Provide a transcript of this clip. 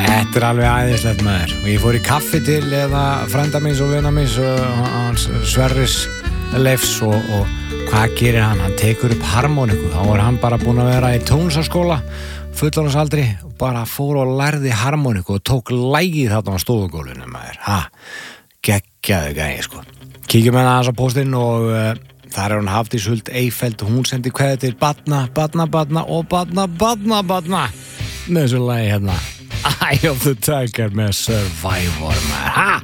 Þetta alveg æðislegt maður og ég fór í kaffi til frænda minns og vina minns hans Sverris Leifs og hvað gerir hann? Hann tekur upp harmoniku þá hann bara búinn að vera í tónlistarskóla fullorðinsaldri og bara fór og lærði harmoniku og tók lagið þarna á stofugólfinu maður geggjaðu gæi sko kíkjum aðeins á póstinn og þar hún Hafdís Huld Eyfeld hún sendi kveðið til barna með þessu lagi hérna Eye of the Tiger með Survivor maður